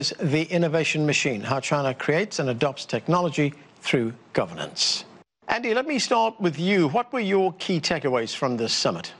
The innovation machine, how China creates and adopts technology through governance. Andy, let me start with you. What were your key takeaways from this summit?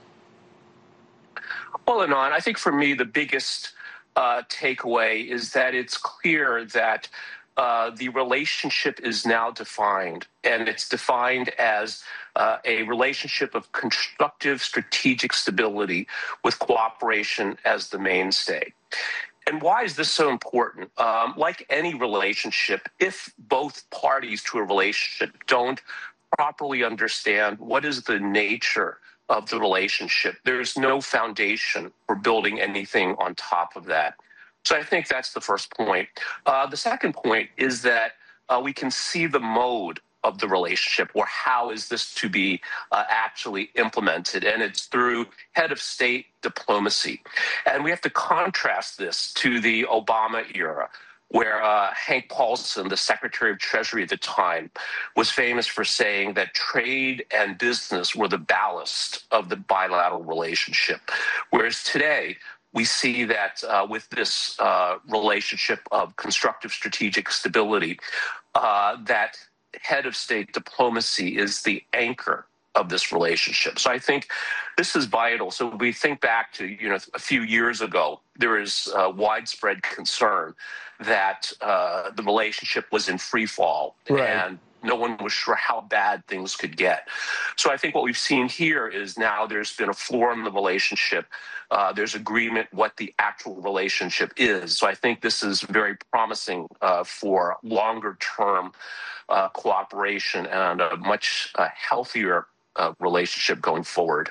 Well, Anand, I think for me, the biggest takeaway is that it's clear that the relationship is now defined, and it's defined as a relationship of constructive strategic stability with cooperation as the mainstay. And why is this so important? Like any relationship, if both parties to a relationship don't properly understand what is the nature of the relationship, there's no foundation for building anything on top of that. So I think that's the first point. The second point is that we can see the mode of the relationship, or how is this to be actually implemented, and it's through head of state diplomacy. And we have to contrast this to the Obama era, where Hank Paulson, the Secretary of Treasury at the time, was famous for saying that trade and business were the ballast of the bilateral relationship. Whereas today, we see that with this relationship of constructive strategic stability, that head of state diplomacy is the anchor of this relationship. So I think this is vital. So we think back to, a few years ago, there is widespread concern that the relationship was in free fall, right, and no one was sure how bad things could get. So I think what we've seen here is now there's been a floor in the relationship. There's agreement what the actual relationship is. So I think this is very promising for longer term cooperation and a much healthier relationship going forward.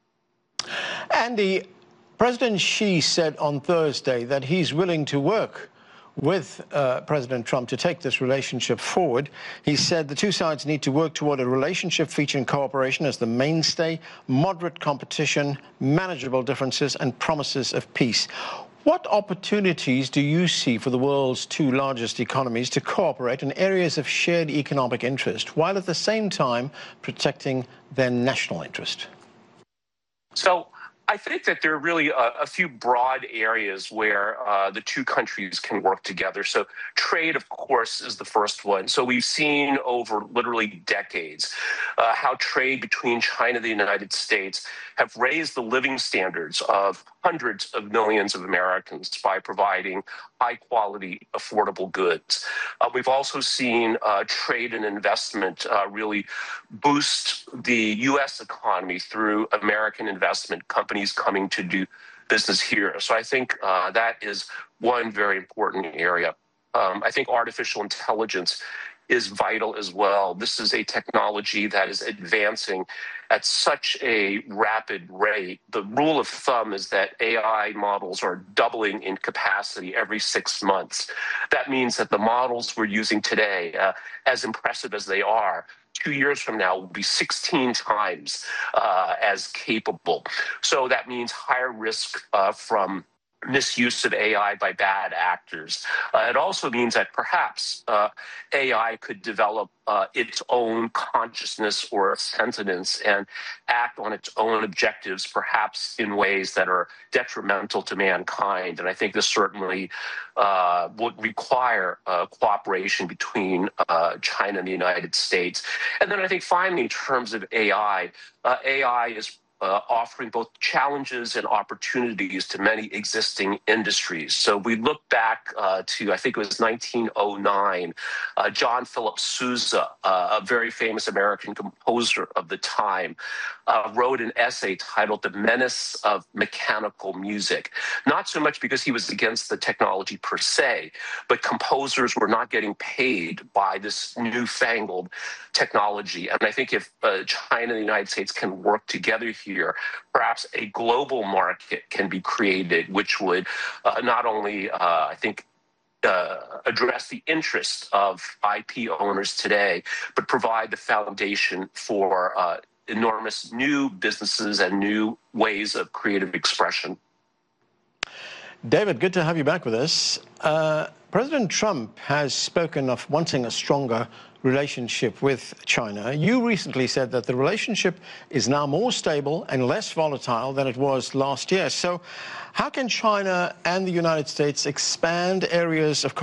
Andy, President Xi said on Thursday that he's willing to work with President Trump to take this relationship forward. He said the two sides need to work toward a relationship featuring cooperation as the mainstay, moderate competition, manageable differences, and promises of peace. What opportunities do you see for the world's two largest economies to cooperate in areas of shared economic interest, while at the same time protecting their national interest? So I think that there are really a few broad areas where the two countries can work together. So trade, of course, is the first one. So we've seen over literally decades how trade between China and the United States have raised the living standards of hundreds of millions of Americans by providing high-quality, affordable goods. We've also seen trade and investment really boost the U.S. economy through American investment companies coming to do business here. So I think that is one very important area. I think artificial intelligence is vital as well. This is a technology that is advancing at such a rapid rate. The rule of thumb is that AI models are doubling in capacity every 6 months. That means that the models we're using today, as impressive as they are, 2 years from now will be 16 times as capable. So that means higher risk from misuse of AI by bad actors. It also means that perhaps AI could develop its own consciousness or sentience and act on its own objectives, perhaps in ways that are detrimental to mankind. And I think this certainly would require cooperation between China and the United States. And then I think finally, in terms of AI, AI is offering both challenges and opportunities to many existing industries. So we look back to, I think it was 1909, John Philip Sousa, a very famous American composer of the time, wrote an essay titled The Menace of Mechanical Music. Not so much because he was against the technology per se, but composers were not getting paid by this newfangled technology. And I think if China and the United States can work together here, perhaps a global market can be created, which would not only, I think, address the interests of IP owners today, but provide the foundation for enormous new businesses and new ways of creative expression. David, good to have you back with us. President Trump has spoken of wanting a stronger relationship with China. You recently said that the relationship is now more stable and less volatile than it was last year. So how can China and the United States expand areas of